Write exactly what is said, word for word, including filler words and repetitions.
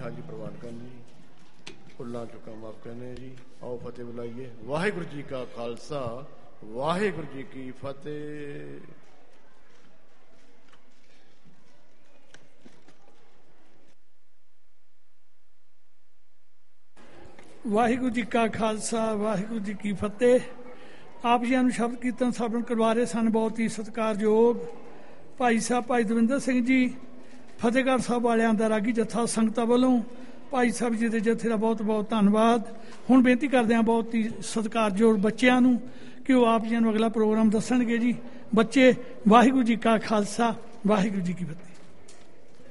ਹਾਜ਼ਰੀ ਪ੍ਰਵਾਨ ਕਰਨੀ, ਭੁੱਲਾਂ ਚੁੱਕਾਂ ਮਾਫ ਕਰਨੇ ਜੀ। ਆਓ ਫਤਿਹ ਬੁਲਾਈਏ। ਵਾਹਿਗੁਰੂ ਜੀ ਕਾ ਖਾਲਸਾ, ਵਾਹਿਗੁਰੂ ਜੀ ਕੀ ਫਤਿਹ। ਵਾਹਿਗੁਰੂ ਜੀ ਕਾ ਖਾਲਸਾ, ਵਾਹਿਗੁਰੂ ਜੀ ਕੀ ਫਤਿਹ। ਆਪ ਜੀ ਨੂੰ ਸ਼ਬਦ ਕੀਰਤਨ ਸਾਬਣ ਕਰਵਾ ਰਹੇ ਸਨ ਬਹੁਤ ਹੀ ਸਤਿਕਾਰਯੋਗ ਭਾਈ ਸਾਹਿਬ ਭਾਈ ਦਵਿੰਦਰ ਸਿੰਘ ਜੀ, ਫਤਿਹਗੜ੍ਹ ਸਾਹਿਬ ਵਾਲਿਆਂ ਦਾ ਰਾਗੀ ਜੱਥਾ ਸੰਗਤਾਂ ਵੱਲੋਂ ਭਾਈ ਸਾਹਿਬ ਜੀ ਦੇ ਜੱਥੇ ਦਾ ਬਹੁਤ ਬਹੁਤ ਧੰਨਵਾਦ। ਹੁਣ ਬੇਨਤੀ ਕਰਦੇ ਹਾਂ ਬਹੁਤ ਹੀ ਸਤਿਕਾਰਯੋਗ ਬੱਚਿਆਂ ਨੂੰ ਕਿ ਉਹ ਆਪ ਜੀ ਨੂੰ ਅਗਲਾ ਪ੍ਰੋਗਰਾਮ ਦੱਸਣਗੇ ਜੀ। ਬੱਚੇ, ਵਾਹਿਗੁਰੂ ਜੀ ਕਾ ਖਾਲਸਾ, ਵਾਹਿਗੁਰੂ ਜੀ ਕੀ ਫਤਿਹ।